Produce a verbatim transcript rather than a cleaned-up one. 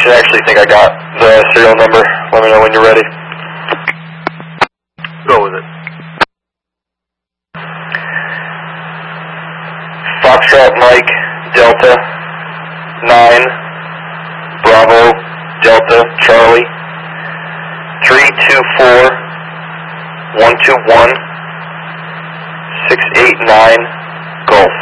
should actually think I got the serial number. Let me know when you're ready. Go with it. Foxtrot Mike Delta nine Bravo Delta Charlie three two four one two one six eight nine